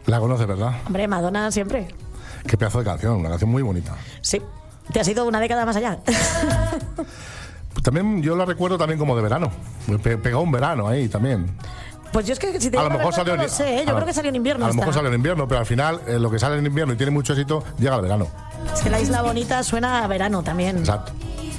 La conoces, ¿verdad? Hombre, Madonna siempre. Qué pedazo de canción, una canción muy bonita. Sí. Te has ido una década más allá. También yo la recuerdo también como de verano. Pegó un verano ahí también. Pues yo es que si te A digo lo mejor la verdad, salió no lo sé, ¿eh? Yo creo que salió en invierno. A lo mejor salió en invierno, pero al final lo que sale en invierno y tiene mucho éxito llega al verano. Es que la Isla Bonita suena a verano también. Exacto.